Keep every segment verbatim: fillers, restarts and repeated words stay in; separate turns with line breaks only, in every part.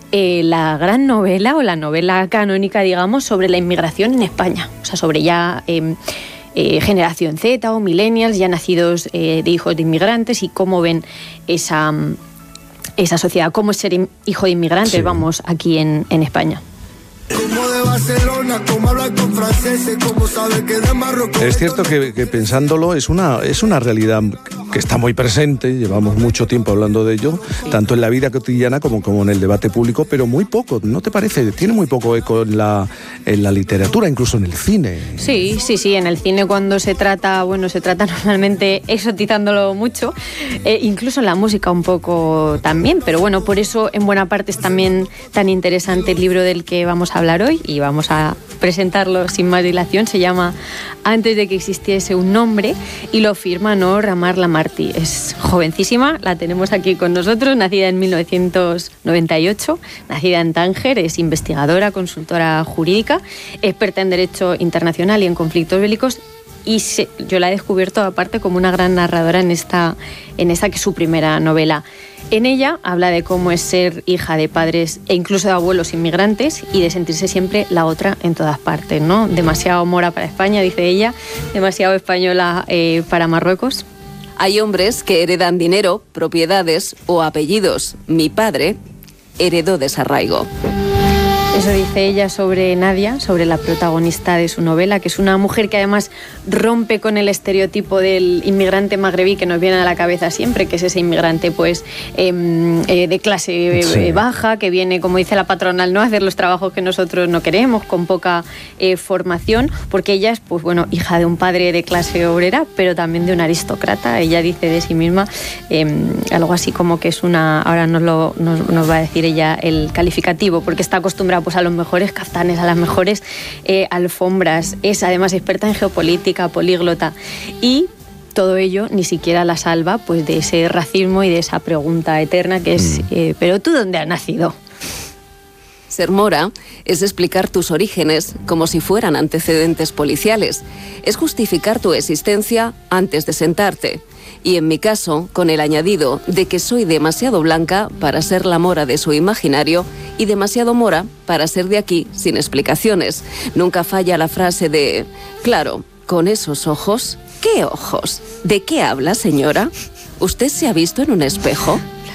eh, la gran novela o la novela canónica, digamos, sobre la inmigración en España. O sea, sobre ya eh, eh, generación Z o millennials, ya nacidos eh, de hijos de inmigrantes, y cómo ven esa, esa sociedad, cómo es ser hijo de inmigrantes, sí. vamos, aquí en, en España.
Es cierto que, que pensándolo es una, es una realidad que está muy presente, llevamos mucho tiempo hablando de ello, sí. tanto en la vida cotidiana como, como en el debate público, pero muy poco, ¿no te parece? Tiene muy poco eco en la, en la literatura, incluso en el cine.
Sí, sí, sí, en el cine cuando se trata, bueno, se trata normalmente exotizándolo mucho, eh, incluso en la música un poco también, pero bueno, por eso en buena parte es también tan interesante el libro del que vamos a hablar hoy, y vamos a presentarlo sin más dilación. Se llama Antes de que existiese un nombre, y lo firma Noor Amar Lamarty. Es jovencísima, la tenemos aquí con nosotros, nacida en mil novecientos noventa y ocho, nacida en Tánger, es investigadora, consultora jurídica, experta en Derecho Internacional y en conflictos bélicos, y se, yo la he descubierto aparte como una gran narradora en esta, en esta que es su primera novela. En ella habla de cómo es ser hija de padres e incluso de abuelos inmigrantes, y de sentirse siempre la otra en todas partes, ¿no? Demasiado mora para España, dice ella, demasiado española eh, para Marruecos.
Hay hombres que heredan dinero, propiedades o apellidos. Mi padre heredó desarraigo.
Eso dice ella sobre Nadia, sobre la protagonista de su novela, que es una mujer que además rompe con el estereotipo del inmigrante magrebí que nos viene a la cabeza siempre, que es ese inmigrante pues eh, eh, de clase sí. eh, baja, que viene, como dice la patronal, ¿no?, a hacer los trabajos que nosotros no queremos, con poca eh, formación, porque ella es, pues bueno, hija de un padre de clase obrera, pero también de un aristócrata. Ella dice de sí misma eh, algo así como que es una, ahora nos, lo, nos, nos va a decir ella el calificativo, porque está acostumbrada pues a los mejores caftanes, a las mejores eh, alfombras. Es además experta en geopolítica, políglota, y todo ello ni siquiera la salva pues de ese racismo y de esa pregunta eterna que es, mm. eh, ¿pero tú dónde has nacido?
Ser mora es explicar tus orígenes como si fueran antecedentes policiales. Es justificar tu existencia antes de sentarte. Y en mi caso, con el añadido de que soy demasiado blanca para ser la mora de su imaginario y demasiado mora para ser de aquí sin explicaciones. Nunca falla la frase de, claro, con esos ojos, ¿qué ojos? ¿De qué habla, señora? ¿Usted se ha visto en un espejo?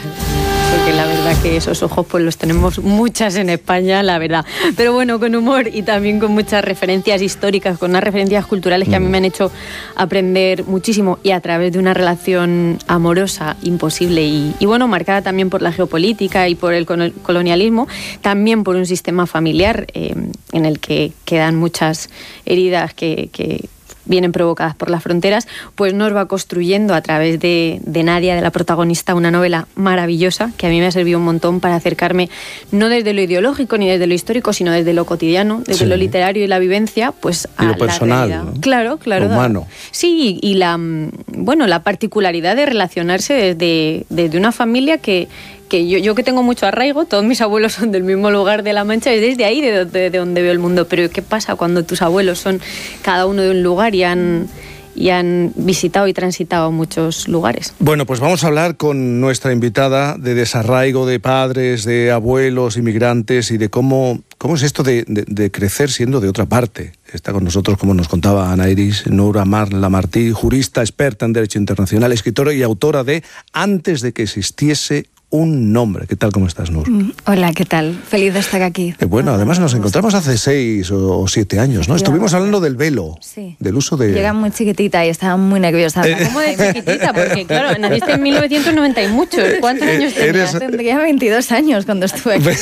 Porque la verdad que esos ojos pues los tenemos muchas en España, la verdad. Pero bueno, con humor y también con muchas referencias históricas, con unas referencias culturales que a mí me han hecho aprender muchísimo, y a través de una relación amorosa imposible y, y bueno, marcada también por la geopolítica y por el colonialismo, también por un sistema familiar eh, en el que quedan muchas heridas que... que vienen provocadas por las fronteras, pues nos va construyendo a través de, de Nadia, de la protagonista, una novela maravillosa que a mí me ha servido un montón para acercarme no desde lo ideológico ni desde lo histórico, sino desde lo cotidiano, desde sí. lo literario y la vivencia, pues a
y lo
la
personal,
realidad.
¿no?
Claro, claro.
Lo humano.
Sí, y la, bueno, la particularidad de relacionarse desde, desde una familia que que yo, yo que tengo mucho arraigo, todos mis abuelos son del mismo lugar de La Mancha, y desde ahí de donde, de donde veo el mundo. Pero ¿qué pasa cuando tus abuelos son cada uno de un lugar y han, y han visitado y transitado muchos lugares?
Bueno, pues vamos a hablar con nuestra invitada de desarraigo de padres, de abuelos, inmigrantes, y de cómo, cómo es esto de, de, de crecer siendo de otra parte. Está con nosotros, como nos contaba Ana Iris, Noor Amar Lamarty, jurista, experta en Derecho Internacional, escritora y autora de Antes de que existiese un nombre. ¿Qué tal? ¿Cómo estás, Noor?
Hola, ¿qué tal? Feliz de estar aquí.
Eh, bueno, además nos encontramos hace seis o siete años, ¿no? Estuvimos hablando del velo,
sí.
del uso de...
Yo era muy chiquitita y estaba muy nerviosa.
Eh. ¿Cómo de chiquitita? Porque claro, naciste en mil novecientos noventa y muchos. ¿Cuántos años tenías?
Eres... Tendría veintidós años cuando estuve aquí.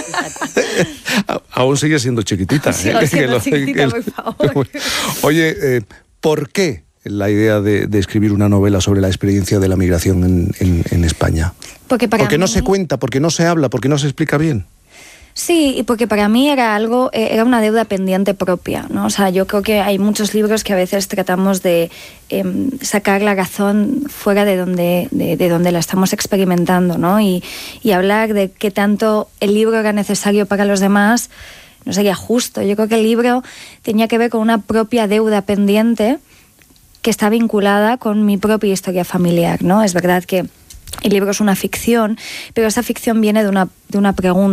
Aún sigue siendo chiquitita.
Sigo
¿eh?
siendo
lo,
chiquitita, por favor.
Oye, eh, ¿por qué la idea de, de escribir una novela sobre la experiencia de la migración en, en, en España?
Porque, para
porque
mí...
no se cuenta, porque no se habla, porque no se explica bien.
Sí, y porque para mí era algo, era una deuda pendiente propia, ¿no? O sea, yo creo que hay muchos libros que a veces tratamos de eh, sacar la razón fuera de donde, de, de donde la estamos experimentando, ¿no? Y, y hablar de qué tanto el libro era necesario para los demás no sería justo. Yo creo que el libro tenía que ver con una propia deuda pendiente que está vinculada con mi propia historia familiar, ¿no? Es verdad que el libro es una ficción, pero esa ficción viene de una, de una pregunta.